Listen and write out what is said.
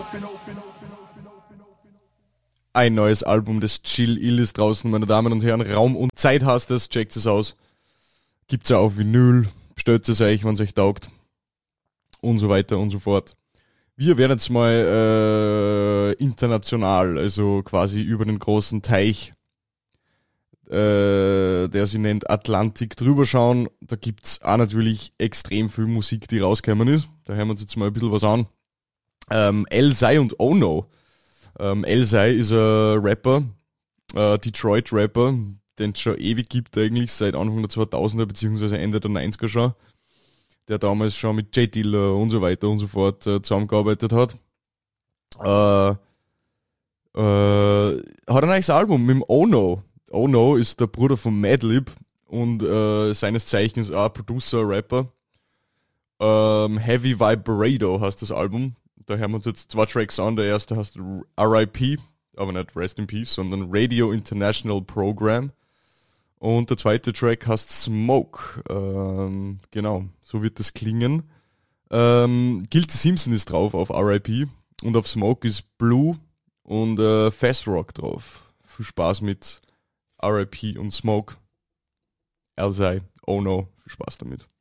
Ein neues Album des Chill Ill ist draußen, meine Damen und Herren. Raum und Zeit heißt es, checkt es aus. Gibt's ja auf Vinyl, bestellt es euch, wenn es euch taugt. Und so weiter und so fort. Wir werden jetzt mal international, also quasi über den großen Teich, der sich nennt Atlantik, drüber schauen. Da gibt's auch natürlich extrem viel Musik, die rausgekommen ist. Da hören wir uns jetzt mal ein bisschen was an. Elzai und Oh No. Elzai ist ein Rapper, Detroit-Rapper, den es schon ewig gibt eigentlich, seit Anfang der 2000er bzw. Ende der 90er schon, der damals schon mit J Dilla und so weiter und so fort zusammengearbeitet hat. Hat ein neues Album mit dem Oh No. Oh No ist der Bruder von Madlib und seines Zeichens auch Producer, Rapper. Heavy Vibrato heißt das Album. Da hören wir uns jetzt 2 Tracks an. Der erste heißt R.I.P., aber nicht Rest in Peace, sondern Radio International Program. Und der zweite Track heißt Smoke. Genau, so wird das klingen. Guilty Simpson ist drauf auf R.I.P. und auf Smoke ist Blue und Fast Rock drauf. Viel Spaß mit R.I.P. und Smoke. Elzai, Oh No, viel Spaß damit.